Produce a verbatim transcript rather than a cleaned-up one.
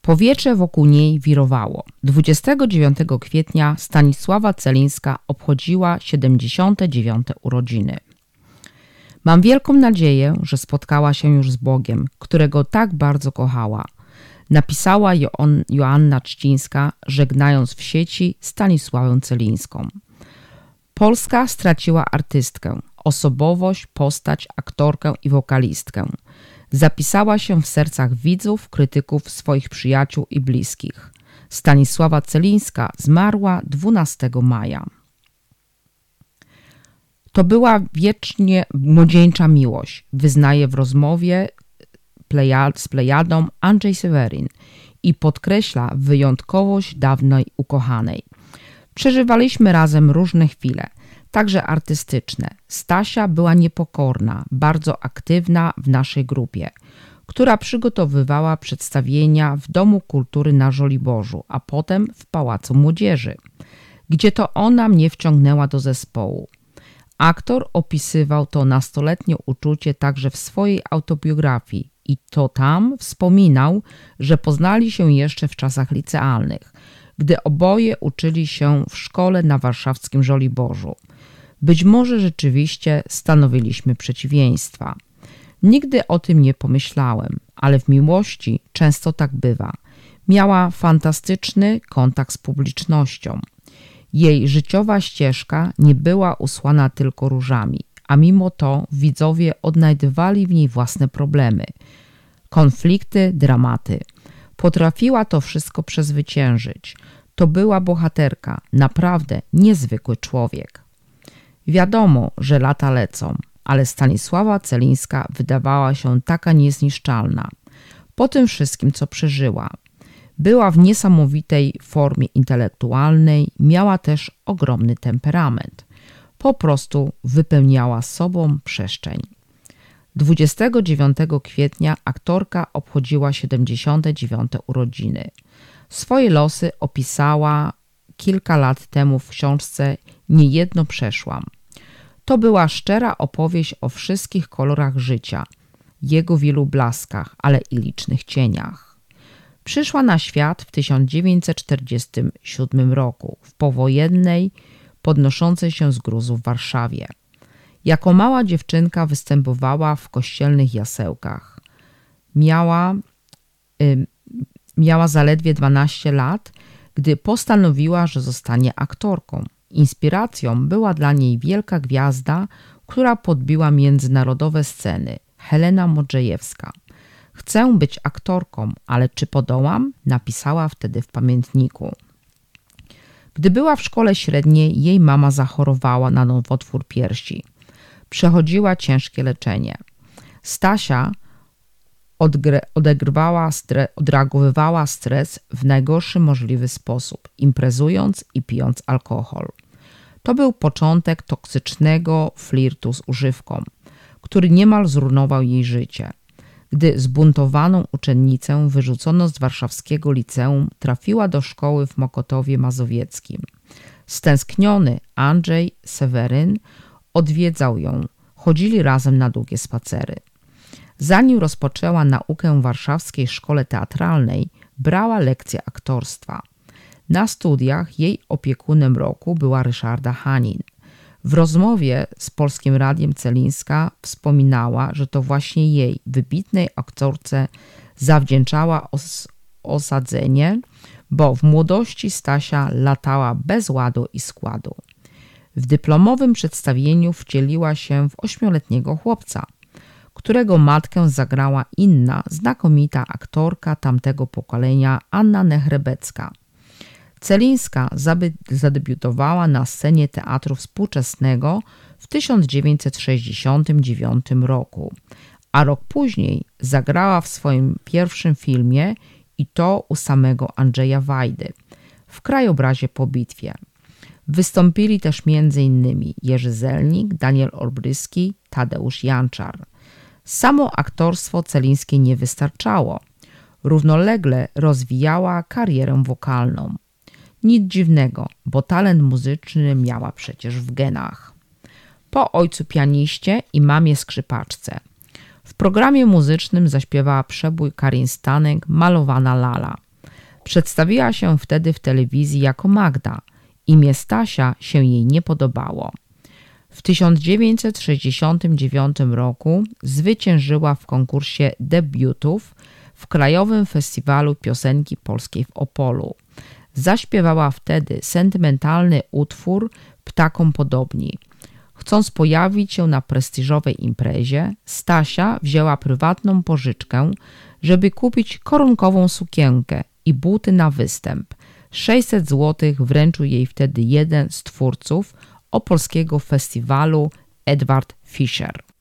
Powietrze wokół niej wirowało. dwudziestego dziewiątego kwietnia Stanisława Celińska obchodziła siedemdziesiąte dziewiąte urodziny. Mam wielką nadzieję, że spotkała się już z Bogiem, którego tak bardzo kochała. Napisała Jo- Joanna Trzcińska, żegnając w sieci Stanisławę Celińską. Polska straciła artystkę, osobowość, postać, aktorkę i wokalistkę. Zapisała się w sercach widzów, krytyków, swoich przyjaciół i bliskich. Stanisława Celińska zmarła dwunastego maja. To była wiecznie młodzieńcza miłość, wyznaje w rozmowie plejad, z Plejadą Andrzej Seweryn i podkreśla wyjątkowość dawnej ukochanej. Przeżywaliśmy razem różne chwile, także artystyczne. Stasia była niepokorna, bardzo aktywna w naszej grupie, która przygotowywała przedstawienia w Domu Kultury na Żoliborzu, a potem w Pałacu Młodzieży, gdzie to ona mnie wciągnęła do zespołu. Aktor opisywał to nastoletnie uczucie także w swojej autobiografii i to tam wspominał, że poznali się jeszcze w czasach licealnych, gdy oboje uczyli się w szkole na warszawskim Żoliborzu. Być może rzeczywiście stanowiliśmy przeciwieństwa. Nigdy o tym nie pomyślałem, ale w miłości często tak bywa. Miała fantastyczny kontakt z publicznością. Jej życiowa ścieżka nie była usłana tylko różami, a mimo to widzowie odnajdywali w niej własne problemy, konflikty, dramaty. Potrafiła to wszystko przezwyciężyć. To była bohaterka, naprawdę niezwykły człowiek. Wiadomo, że lata lecą, ale Stanisława Celińska wydawała się taka niezniszczalna. Po tym wszystkim, co przeżyła. Była w niesamowitej formie intelektualnej, miała też ogromny temperament. Po prostu wypełniała sobą przestrzeń. dwudziestego dziewiątego kwietnia aktorka obchodziła siedemdziesiąte dziewiąte urodziny. Swoje losy opisała kilka lat temu w książce Niejedno przeszłam. To była szczera opowieść o wszystkich kolorach życia, jego wielu blaskach, ale i licznych cieniach. Przyszła na świat w tysiąc dziewięćset czterdziestym siódmym roku, w powojennej, podnoszącej się z gruzów Warszawie. Jako mała dziewczynka występowała w kościelnych jasełkach. Miała, y, miała zaledwie dwanaście lat, gdy postanowiła, że zostanie aktorką. Inspiracją była dla niej wielka gwiazda, która podbiła międzynarodowe sceny, Helena Modrzejewska. Chcę być aktorką, ale czy podołam? Napisała wtedy w pamiętniku. Gdy była w szkole średniej, jej mama zachorowała na nowotwór piersi. Przechodziła ciężkie leczenie. Stasia odgre, odegrywała stre, odreagowywała stres w najgorszy możliwy sposób, imprezując i pijąc alkohol. To był początek toksycznego flirtu z używką, który niemal zrujnował jej życie. Gdy zbuntowaną uczennicę wyrzucono z warszawskiego liceum, trafiła do szkoły w Mokotowie Mazowieckim. Stęskniony Andrzej Seweryn odwiedzał ją, chodzili razem na długie spacery. Zanim rozpoczęła naukę w warszawskiej szkole teatralnej, brała lekcje aktorstwa. Na studiach jej opiekunem roku była Ryszarda Hanin. W rozmowie z Polskim Radiem Celińska wspominała, że to właśnie jej, wybitnej aktorce, zawdzięczała os- osadzenie, bo w młodości Stasia latała bez ładu i składu. W dyplomowym przedstawieniu wcieliła się w ośmioletniego chłopca, którego matkę zagrała inna, znakomita aktorka tamtego pokolenia, Anna Nehrebecka. Celińska zadebiutowała na scenie teatru współczesnego w tysiąc dziewięćset sześćdziesiątym dziewiątym roku, a rok później zagrała w swoim pierwszym filmie i to u samego Andrzeja Wajdy w Krajobrazie po bitwie. Wystąpili też między innymi Jerzy Zelnik, Daniel Olbryski, Tadeusz Janczar. Samo aktorstwo Celińskiej nie wystarczało. Równolegle rozwijała karierę wokalną. Nic dziwnego, bo talent muzyczny miała przecież w genach. Po ojcu pianiście i mamie skrzypaczce. W programie muzycznym zaśpiewała przebój Karin Stanek Malowana lala. Przedstawiła się wtedy w telewizji jako Magda. Imię Stasia się jej nie podobało. W tysiąc dziewięćset sześćdziesiątym dziewiątym roku zwyciężyła w konkursie debiutów w Krajowym Festiwalu Piosenki Polskiej w Opolu. Zaśpiewała wtedy sentymentalny utwór Ptakom podobni. Chcąc pojawić się na prestiżowej imprezie, Stasia wzięła prywatną pożyczkę, żeby kupić korunkową sukienkę i buty na występ. sześćset złotych wręczył jej wtedy jeden z twórców opolskiego festiwalu, Edward Fischer.